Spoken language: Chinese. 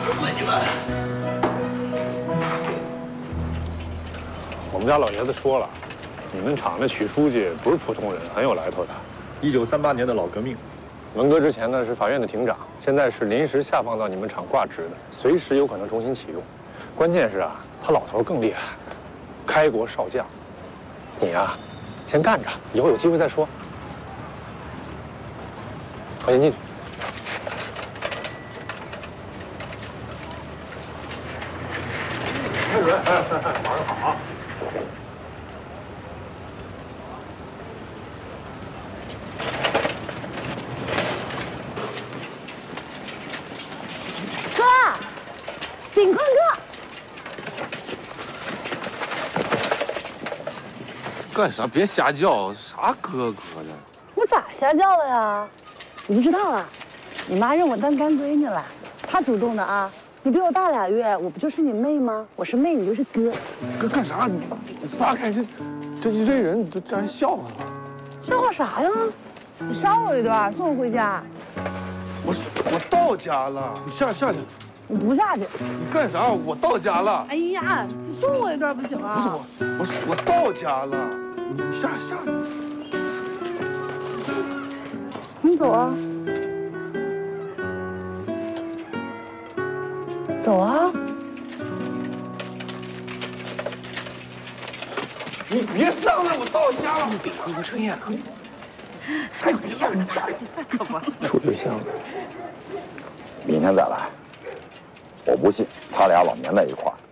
伙计们， 我们家老爷子说了，你们厂的许书记不是普通人，很有来头的。 1938年的老革命， 文革之前呢是法院的庭长，现在是临时下放到你们厂挂职的，随时有可能重新启用。关键是啊，他老头更厉害，开国少将。你啊，先干着，以后有机会再说。快点进去。 晚上好。 哥，炳坤哥， 干啥？别瞎叫，啥哥哥的？ 我咋瞎叫了呀？你不知道啊？你妈认我当干闺女了，她主动的啊。 你比我大2月，我不就是你妹吗？我是妹，你就是哥。 哥干啥？你撒开这一堆人，这让人笑话了。 笑话啥呀？你捎我一段，送我回家。 我到家了，你下去。 我不下去。 你干啥？我到家了。 哎呀，你送我一段不行啊？ 不是我到家了，你下去。 你走啊。 走啊！ 你别上来，我到家了。 你不抽烟啊？ 还有对象呢？ 处对象了， 明天再来。我不信他俩老粘在一块儿。